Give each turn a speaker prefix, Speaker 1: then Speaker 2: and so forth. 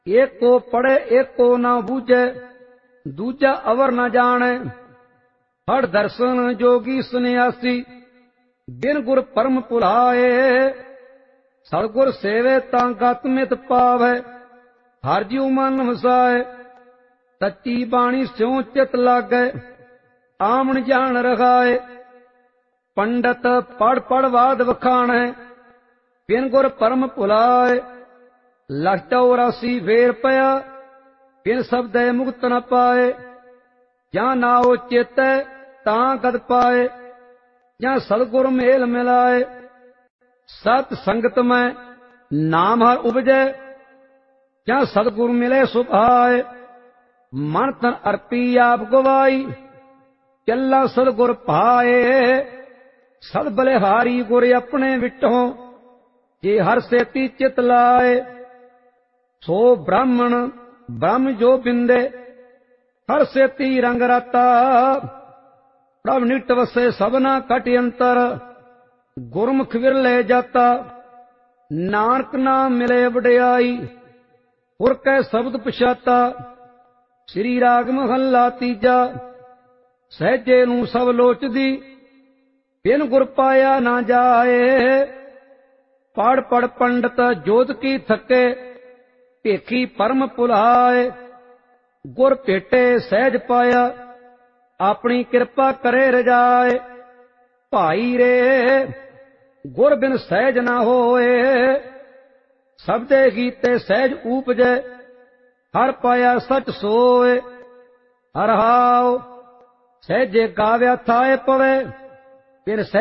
Speaker 1: एक को पढ़े एक को ना बूझे, दूजा अवर न जाने। हर दर्शन जोगी सन्यासी, बिन गुर परम भुलाए। सतगुर सेवे तां गत मित पावै, हर जीव मन वसाए। सच्ची बाणी स्यों चित लागै, आमन जान रखाए। पंडित पढ़ पढ़ वाद वखाणै, बिन गुर परम भुलाए। लख 84 फेर पया, बिन शब्दै मुक्त न पाए। ਜਾਂ ਨਾਉ ਚੇਤੈ ਤਾਂ ਗਦ ਪਾਏ, ਜਾਂ ਸਤਿਗੁਰ ਮੇਲ ਮਿਲਾਏ। ਸਤ ਸੰਗਤ ਮੈਂ ਨਾਮ ਹਰ ਉਪਜੈ, ਜਾਂ ਸਤਿਗੁਰ ਮਿਲੇ ਸੁਭਾਏ। ਮਨ ਤਨ ਅਰਪੀ ਆਪ ਗਵਾਈ, ਚੱਲਾ ਸਤਿਗੁਰ ਭਾਏ। ਸਦ ਬਲਿਹਾਰੀ ਗੁਰ ਆਪਣੇ ਵਿਟੋਂ, ਜੇ ਹਰ ਸੇਤੀ ਚਿਤ ਲਾਏ। ਸੋ ਬ੍ਰਾਹਮਣ ਬ੍ਰਹਮ ਜੋ ਬਿੰਦੇ, हर सेती रंग राता। प्रभ निट वसे सबना कट अंतर, गुरमुख विरले जाता। नानक नाम मिले वडियाई, पुर कै शब्द पछाता। श्री राग महला तीजा, सहजे नूं सब लोचदी, बिन गुर पाया ना जाए। पढ़ पढ़ पंडित जोत की थके, भेखी परम भुलाए। गुर भेटे सहज पाया, अपनी कृपा करे रजाए। भाई रे गुर बिन सहज ना होए, सबदे कीते सहज ऊपजै। हर पाया सच सोए, हर हाव सहजे गाव्या थाए पवे। बिन